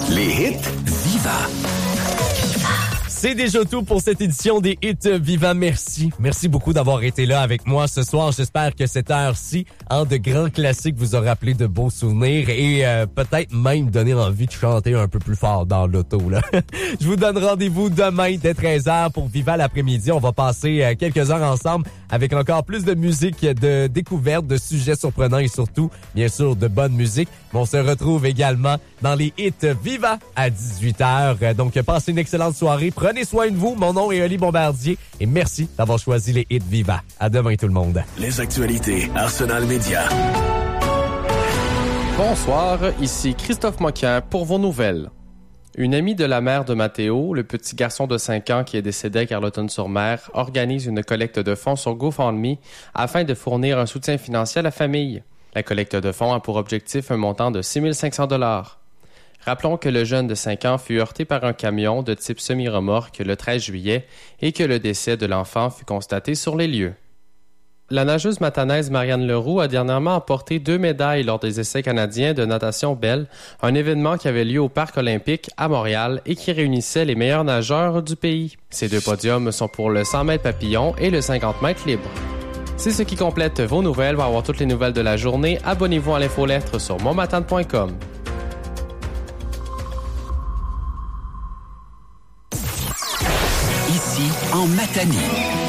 Les hits Viva. C'est déjà tout pour cette édition des Hits Viva. Merci. Merci beaucoup d'avoir été là avec moi ce soir. J'espère que cette heure-ci, de grands classiques, vous a rappelé de beaux souvenirs et peut-être même donné envie de chanter un peu plus fort dans l'auto, là. Je vous donne rendez-vous demain dès 13h pour Viva l'après-midi. On va passer quelques heures ensemble avec encore plus de musique, de découvertes, de sujets surprenants et surtout, bien sûr, de bonne musique. Mais on se retrouve également dans les Hits Viva à 18h. Donc, passez une excellente soirée. Prenez soin de vous. Mon nom est Oli Bombardier et merci d'avoir choisi les Hits Viva. À demain tout le monde. Les actualités Arsenal Média. Bonsoir, ici Christophe Moquin pour vos nouvelles. Une amie de la mère de Mathéo, le petit garçon de 5 ans qui est décédé à Carleton-sur-Mer, organise une collecte de fonds sur GoFundMe afin de fournir un soutien financier à la famille. La collecte de fonds a pour objectif un montant de 6 500 $. Rappelons que le jeune de 5 ans fut heurté par un camion de type semi-remorque le 13 juillet et que le décès de l'enfant fut constaté sur les lieux. La nageuse matanaise Marianne Leroux a dernièrement emporté 2 médailles lors des essais canadiens de natation belle, un événement qui avait lieu au Parc olympique à Montréal et qui réunissait les meilleurs nageurs du pays. Ces 2 podiums sont pour le 100 mètres papillon et le 50 mètres libre. C'est ce qui complète vos nouvelles. Pour avoir toutes les nouvelles de la journée, abonnez-vous à l'infolettre sur monmatane.com. Ici, en Matanie.